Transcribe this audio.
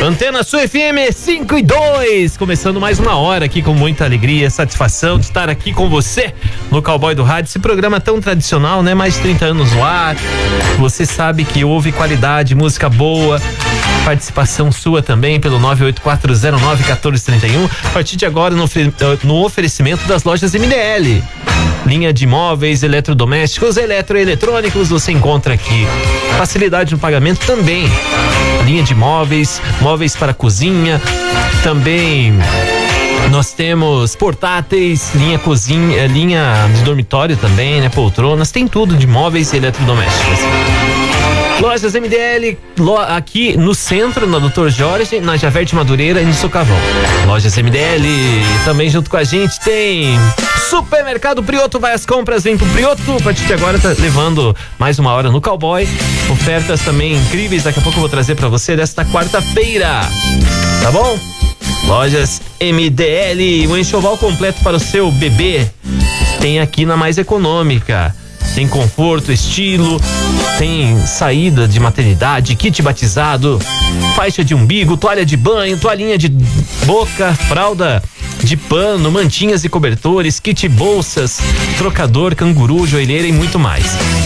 Antena Sul FM 5 e 2, começando mais uma hora aqui com muita alegria, satisfação de estar aqui com você no Cowboy do Rádio, esse programa tão tradicional, né? Mais de 30 anos no ar, você sabe que houve qualidade, música boa, participação sua também pelo 984091431, a partir de agora no oferecimento das lojas MDL. Linha de móveis, eletrodomésticos, eletroeletrônicos, você encontra aqui. Facilidade no pagamento também. Linha de móveis, móveis para cozinha, também nós temos portáteis, linha cozinha, linha de dormitório também, né? Poltronas, tem tudo de móveis e eletrodomésticos. Lojas MDL, aqui no centro, na Dr. Jorge, na Javerte Madureira e no Socavão. Lojas MDL, também junto com a gente tem Supermercado Prioto, vai às compras, vem pro Prioto, a partir de agora tá levando mais uma hora no Cowboy, ofertas também incríveis, daqui a pouco eu vou trazer pra você desta quarta-feira, tá bom? Lojas MDL, um enxoval completo para o seu bebê, tem aqui na Mais Econômica. Tem conforto, estilo, tem saída de maternidade, kit batizado, faixa de umbigo, toalha de banho, toalhinha de boca, fralda de pano, mantinhas e cobertores, kit bolsas, trocador, canguru, joelheira e muito mais.